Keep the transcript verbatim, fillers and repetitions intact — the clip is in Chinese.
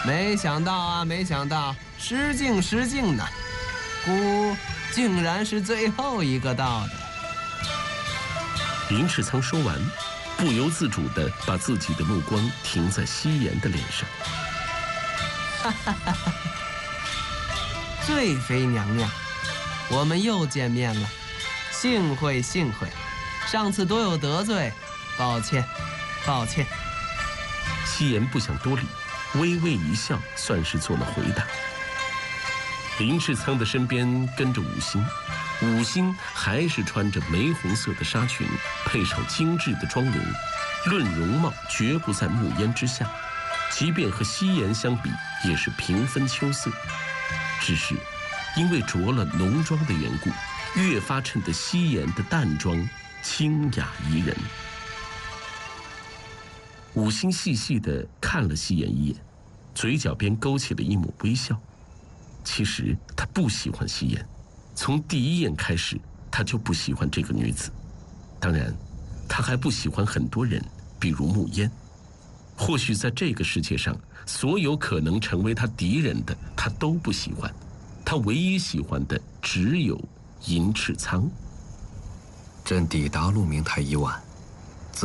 没想到啊，没想到，失敬失敬呢，孤竟然是最后一个到的。 林世苍说完，不由自主地把自己的目光停在夕颜的脸上。 哈哈哈哈！醉妃娘娘，我们又见面了，幸会幸会，上次多有得罪，抱歉，抱歉。 夕颜不想多理，微微一笑，算是做了回答。林世苍的身边跟着武星，武星还是穿着玫红色的纱裙，配上精致的妆容，论容貌绝不在暮烟之下，即便和夕颜相比，也是平分秋色。只是因为着了浓妆的缘故，越发衬得夕颜的淡妆清雅宜人。武星细细地看了夕颜一眼，嘴角边勾起了一抹微笑。其实他不喜欢夕颜，从第一眼开始他就不喜欢这个女子。当然他还不喜欢很多人，比如暮烟。或许在这个世界上，所有可能成为他敌人的他都不喜欢，他唯一喜欢的只有银翅苍。 朕抵达鹿鸣台已晚，